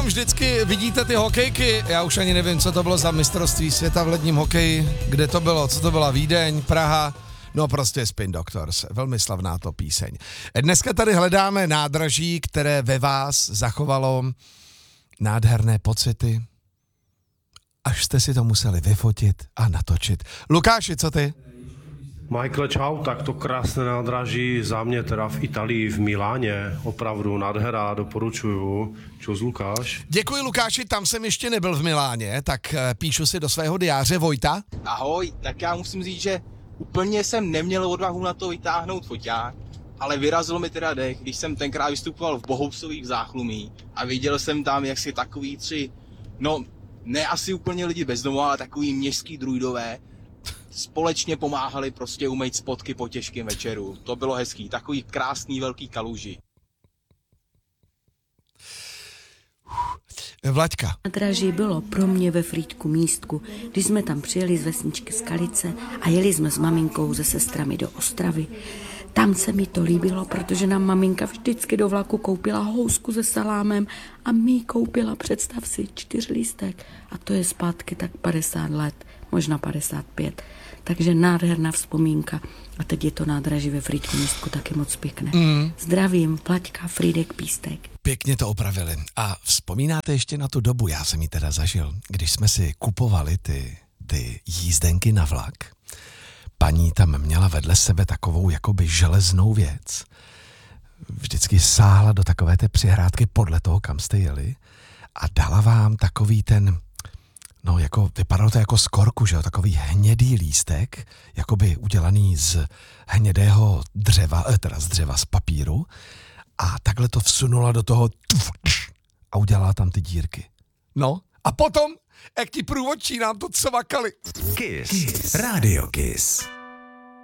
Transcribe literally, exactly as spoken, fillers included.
tam vždycky vidíte ty hokejky, já už ani nevím, co to bylo za mistrovství světa v ledním hokeji, kde to bylo, co to byla, Vídeň, Praha, no prostě Spin Doctors, velmi slavná to píseň. Dneska tady hledáme nádraží, které ve vás zachovalo nádherné pocity, až jste si to museli vyfotit a natočit. Lukáši, co ty? Michael, čau, tak to krásné nádraží za mě teda v Itálii, v Miláně, opravdu nádhera, doporučuju. Čus, Lukáš. Děkuji, Lukáši, tam jsem ještě nebyl v Miláně, tak píšu si do svého diáře. Vojta. Ahoj, tak já musím říct, že úplně jsem neměl odvahu na to vytáhnout foťák, ale vyrazilo mi teda dech, když jsem tenkrát vystupoval v Bohousových Záchlumí a viděl jsem tam, jak si takový tři, no ne asi úplně lidi bez domu, ale takový městský druidové společně pomáhali prostě umýt spotky po těžkém večeru. To bylo hezký, takový krásný velký kaluži. Vlaďka. Nádraží bylo pro mě ve Frýdku místku, když jsme tam přijeli z vesničky Skalice a jeli jsme s maminkou se sestrami do Ostravy. Tam se mi to líbilo, protože nám maminka vždycky do vlaku koupila housku se salámem a mi ji koupila, představ si, čtyřlístek. A to je zpátky tak padesát let, možná padesát pět. Takže nádherná vzpomínka. A teď je to nádraží ve Frýdku místku taky moc pěkné. Mm. Zdravím, Vlaďka, Frýdek, Pístek. Pěkně to opravili. A vzpomínáte ještě na tu dobu, já jsem ji teda zažil, když jsme si kupovali ty, ty jízdenky na vlak. Paní tam měla vedle sebe takovou jakoby železnou věc. Vždycky sáhla do takové té přihrádky podle toho, kam jste jeli a dala vám takový ten, no jako, vypadalo to jako z korku, že jo, takový hnědý lístek, jakoby udělaný z hnědého dřeva, teda z dřeva, z papíru a takhle to vsunula do toho a udělala tam ty dírky. No a potom, jak ti průvodčí nám to cvakali. Kiss. Kiss. Radio Kiss.